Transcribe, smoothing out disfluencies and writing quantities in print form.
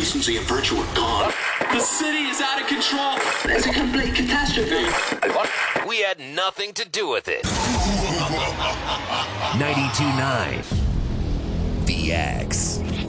decency and virtue are gone. The city is out of control. It's a complete catastrophe. We had nothing to do with it. 92.9 VX.